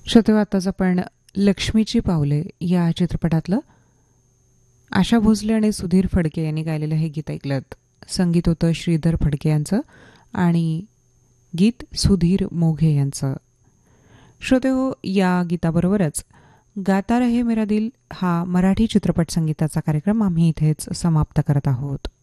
श्रोते, आताच आपण लक्ष्मीची पावले या चित्रपटातलं आशा भोसले आणि सुधीर फडके यांनी गायलेलं हे गीत ऐकलं. संगीत होतं श्रीधर फडके यांचं आणि गीत सुधीर मोघे यांचं. श्रोते हो, या गीताबरोबरच गाता रहे मेरा दिल हा मराठी चित्रपट संगीताचा कार्यक्रम आम्ही इथेच समाप्त करत आहोत.